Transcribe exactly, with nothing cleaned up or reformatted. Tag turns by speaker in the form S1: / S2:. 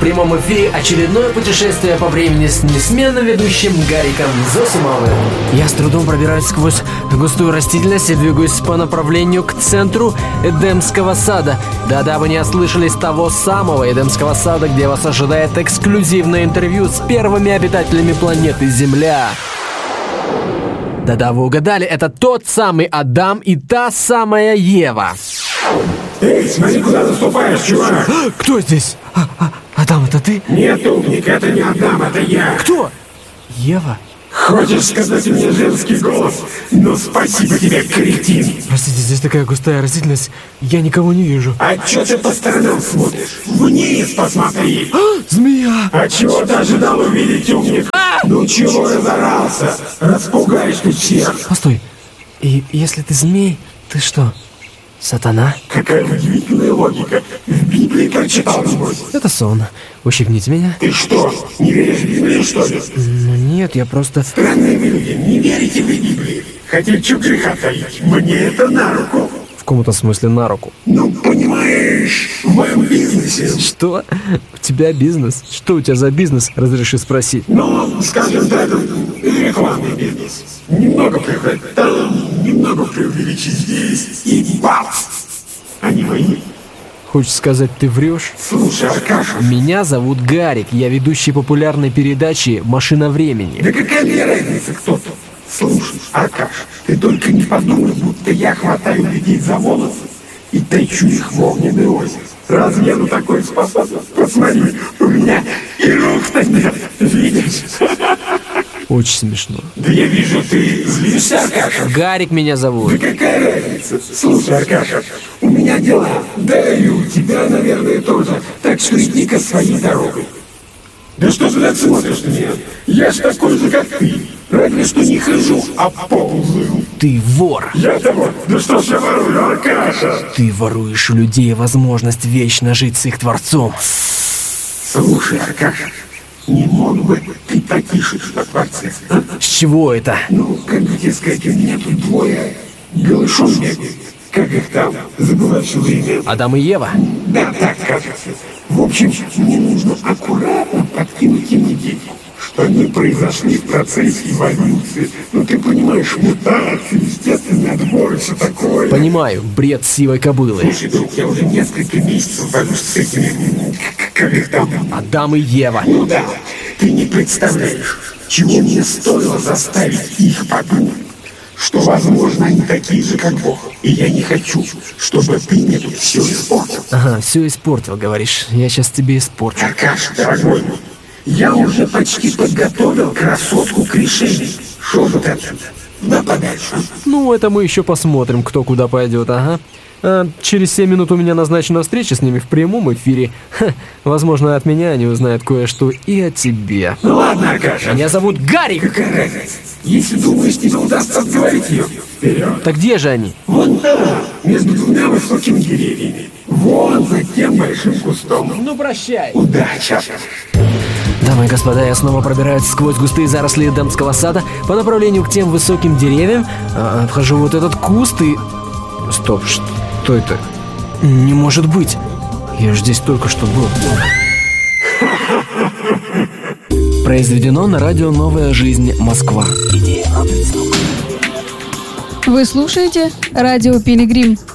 S1: прямом эфире очередное путешествие по времени с несменным ведущим Гариком Зосимовым. Я с трудом пробираюсь сквозь густую растительность и двигаюсь по направлению к центру Эдемского сада. Да-да, вы не ослышались, того самого Эдемского сада, где вас ожидает эксклюзивное интервью с первыми обитателями планеты Земля. Да-да, вы угадали, это тот самый Адам и та самая Ева.
S2: Эй, смотри, куда наступаешь, чувак!
S1: Кто здесь? А, а, Адам, это ты?
S2: Нет, умник, это не Адам, это я.
S1: Кто? Ева?
S2: Хочешь сказать мне женский голос? Ну, спасибо тебе, кретин.
S1: Простите, здесь такая густая растительность, я никого не вижу.
S2: А чё ты по сторонам смотришь? Вниз посмотри.
S1: А, змея!
S2: А чего ты ожидал увидеть, умник? Ну чего разорался? Распугаешь ты всех.
S1: Постой, и если ты змей, ты что, сатана?
S2: Какая удивительная логика. В Библии прочитал, небось.
S1: Это сон. Ущипните меня.
S2: Ты что, не веришь в Библию, что ли?
S1: Ну нет, я просто...
S2: Странные вы люди, не верите в Библию. Хотя чё греха таить, мне это на руку.
S1: В каком-то смысле на руку.
S2: Ну, понимаешь, в моем бизнесе.
S1: Что? У тебя бизнес? Что у тебя за бизнес, разреши спросить?
S2: Ну, скажем так, рекламный бизнес. Немного приврать там, немного преувеличить здесь, и бац! Они мои.
S1: Хочешь сказать, ты врешь?
S2: Слушай, Аркаша.
S1: Меня зовут Гарик, я ведущий популярной передачи «Машина времени».
S2: Да какая мне разница, кто тут? Слушай, Аркаш, ты только не подумай, будто я хватаю людей за волосы и тащу их в огненный озеро. Разве я на такой способен? Посмотри, у меня и рук-то нет, видишь?
S1: Очень смешно.
S2: Да я вижу, ты злишься, Аркаша.
S1: Гарик меня зовут.
S2: Да какая разница? Слушай, Аркаша, у меня дела, да и у тебя, наверное, тоже. Так что иди-ка своей дорогой. Да что же ты смотришь на меня? Я ж такой же, как ты. Разве что не хожу, а ползаю.
S1: Ты вор.
S2: Я-то вот, да что ж я ворую, Аркаша?
S1: Ты воруешь у людей возможность вечно жить с их творцом.
S2: Слушай, Аркаша, не мог бы ты потише на творце? А?
S1: С чего это?
S2: Ну, как бы тебе сказать, у меня тут двое голышом бегают. Как их там? Забываю все время.
S1: Адам и Ева?
S2: Да, так кажется. В общем, мне нужно аккуратно подкинуть им идеи, что они произошли в процессе эволюции. Ну, ты понимаешь, мутации, естественный отбор и все такое.
S1: Понимаю, бред сивой кобылы.
S2: Слушай, друг, я уже несколько месяцев вожусь с этими, как, как их там?
S1: Адам и Ева.
S2: Ну да, ты не представляешь, чего мне стоило заставить их подумать, что, возможно, они такие же, как Бог. И я не хочу, чтобы ты мне тут все испортил.
S1: Ага, все испортил, говоришь. Я сейчас тебе испорчу.
S2: Аркаш, дорогой мой, я уже почти подготовил красотку к решению. Шел вот отсюда. Да подальше.
S1: Ну, это мы еще посмотрим, кто куда пойдет, ага. А, через семь минут у меня назначена встреча с ними в прямом эфире. Ха, возможно, от меня они узнают кое-что и о тебе.
S2: Ну ладно, Аркаша.
S1: Меня зовут Гарик.
S2: Какая разница? Если думаешь, тебе удастся отговорить ее, вперед.
S1: Так где же они?
S2: Вон там, между двумя высокими деревьями. Вон за тем большим кустом.
S1: Ну, прощай.
S2: Удачи.
S1: Дамы и господа, я снова пробираюсь сквозь густые заросли Эдемского сада по направлению к тем высоким деревьям. А, обхожу вот этот куст и... Стоп, что это? Не может быть. Я же здесь только что был. Произведено на радио «Новая жизнь. Москва».
S3: Вы слушаете радио «Пилигрим».